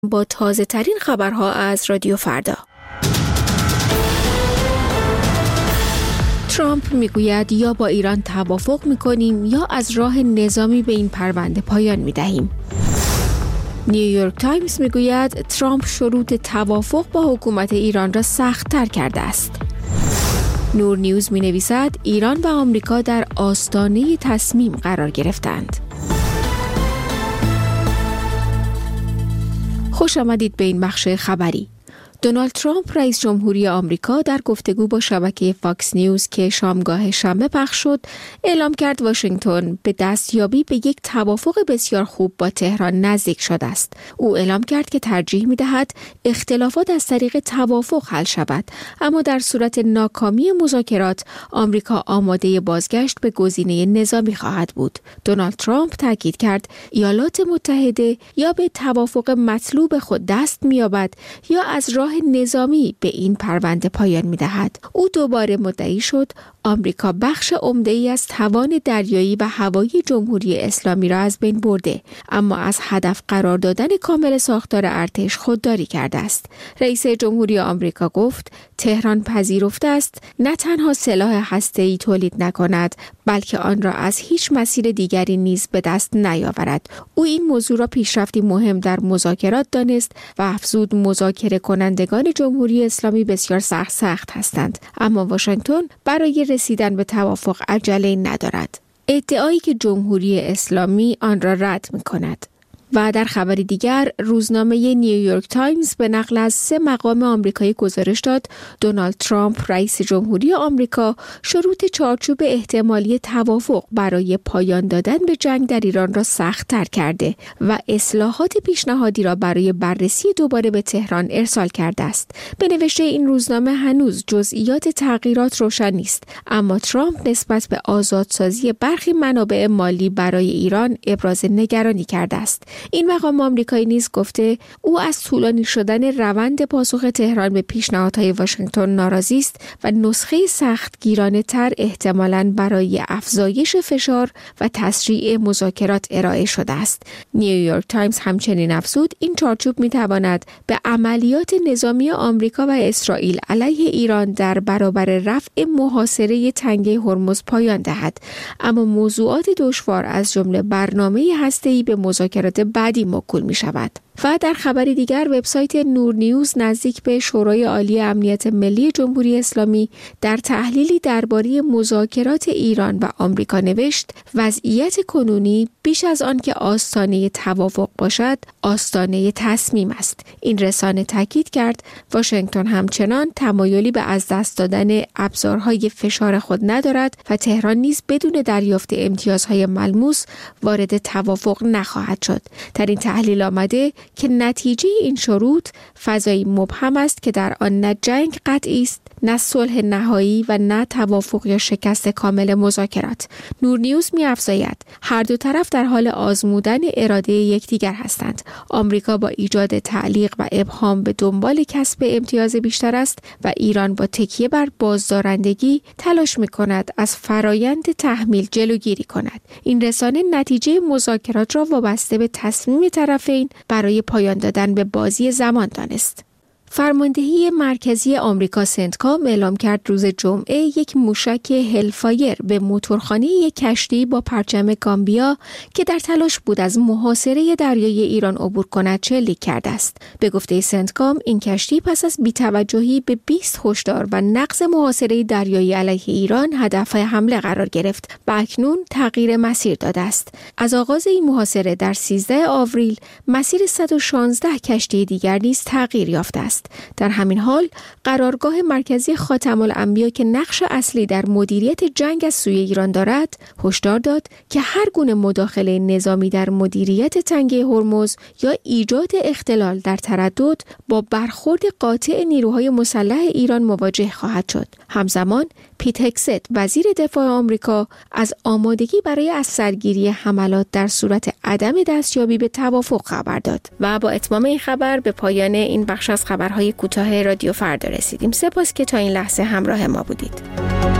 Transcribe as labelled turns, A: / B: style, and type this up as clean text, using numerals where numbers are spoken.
A: با تازه ترین خبرها از رادیو فردا. ترامپ میگوید یا با ایران توافق میکنیم یا از راه نظامی به این پرونده پایان میدهیم. نیویورک تایمز میگوید ترامپ شروط توافق با حکومت ایران را سخت‌تر کرده است. نور نیوز مینویسد ایران و آمریکا در آستانه تصمیم قرار گرفتند. خوش آمدید به این بخش خبری. دونالد ترامپ رئیس جمهوری آمریکا در گفتگو با شبکه فاکس نیوز که شامگاه شنبه پخش شد، اعلام کرد واشنگتن به دستیابی به یک توافق بسیار خوب با تهران نزدیک شده است. او اعلام کرد که ترجیح می‌دهد اختلافات از طریق توافق حل شود، اما در صورت ناکامی مذاکرات، آمریکا آماده بازگشت به گزینه نظامی خواهد بود. دونالد ترامپ تاکید کرد ایالات متحده یا به توافق مطلوب خود دست می‌یابد یا از راه نظامی به این پرونده پایان می‌دهد. او دوباره مدعی شد آمریکا بخش عمده‌ای از توان دریایی و هوایی جمهوری اسلامی را از بین برده، اما از هدف قرار دادن کامل ساختار ارتش خودداری کرده است. رئیس جمهوری آمریکا گفت تهران پذیرفته است نه تنها سلاح هسته‌ای تولید نکند، بلکه آن را از هیچ مسیر دیگری نیز به دست نیاورد. او این موضوع را پیشرفتی مهم در مذاکرات دانست و افزود مذاکره کنندگان جمهوری اسلامی بسیار سخت هستند، اما واشنگتن برای رسیدن به توافق عجله ندارد. ادعایی که جمهوری اسلامی آن را رد می‌کند. و در خبری دیگر، روزنامه نیویورک تایمز به نقل از 3 مقام آمریکایی گزارش داد دونالد ترامپ رئیس جمهوری آمریکا شروط چارچوب احتمالی توافق برای پایان دادن به جنگ در ایران را سخت‌تر کرده و اصلاحات پیشنهادی را برای بررسی دوباره به تهران ارسال کرده است. به نوشته این روزنامه هنوز جزئیات تغییرات روشن نیست، اما ترامپ نسبت به آزادسازی برخی منابع مالی برای ایران ابراز نگرانی کرده است. این مقام آمریکایی نیز گفته او از طولانی شدن روند پاسخ تهران به پیشنهادهای واشنگتن ناراضی است و نسخه سختگیرانه تر احتمالاً برای افزایش فشار و تسریع مذاکرات ارائه شده است. نیویورک تایمز همچنین افزود این چارچوب می‌تواند به عملیات نظامی آمریکا و اسرائیل علیه ایران در برابر رفع محاصره تنگه هرمز پایان دهد، اما موضوعات دشوار از جمله برنامه هسته‌ای به مذاکرات بعدی موکول می شود. و در خبری دیگر، وبسایت نور نیوز نزدیک به شورای عالی امنیت ملی جمهوری اسلامی در تحلیلی درباره مذاکرات ایران و آمریکا نوشت وضعیت کنونی بیش از آن که آستانه توافق باشد، آستانه تصمیم است. این رسانه تاکید کرد واشنگتن همچنان تمایلی به از دست دادن ابزارهای فشار خود ندارد و تهران نیز بدون دریافت امتیازهای ملموس وارد توافق نخواهد شد. در این تحلیل آمده که نتیجه این شروط فضایی مبهم است که در آن نه جنگ قطعی است، نه صلح نهایی و نه توافق یا شکست کامل مذاکرات. نور نیوز می‌افزاید هر دو طرف در حال آزمودن اراده یکدیگر هستند. آمریکا با ایجاد تعلیق و ابهام به دنبال کسب امتیاز بیشتر است و ایران با تکیه بر بازدارندگی تلاش می‌کند از فرایند تحمیل جلوگیری کند. این رسانه نتیجه مذاکرات را وابسته به تصمیم طرفین برای پایان دادن به بازی زمان دانست. فرماندهی مرکزی آمریکا سنتکام اعلام کرد روز جمعه یک موشک هلفایر به موتورخانه یک کشتی با پرچم گامبیا که در تلاش بود از محاصره دریایی ایران عبور کند شلیک کرده است. به گفته سنتکام این کشتی پس از بی‌توجهی به 20 هشدار و نقض محاصره دریایی علیه ایران هدف حمله قرار گرفت و اکنون تغییر مسیر داده است. از آغاز این محاصره در 13 آوریل مسیر 116 کشتی دیگر نیز تغییر یافته است. در همین حال قرارگاه مرکزی خاتم الانبیا که نقش اصلی در مدیریت جنگ از سوی ایران دارد هشدار داد که هر گونه مداخله نظامی در مدیریت تنگه هرمز یا ایجاد اختلال در تردد با برخورد قاطع نیروهای مسلح ایران مواجه خواهد شد. همزمان پیت هگست وزیر دفاع آمریکا از آمادگی برای از سرگیری حملات در صورت عدم دستیابی به توافق خبر داد. و با اتمام این خبر به پایان این بخش از خبرهای کوتاه رادیو فردا رسیدیم. سپاس که تا این لحظه همراه ما بودید.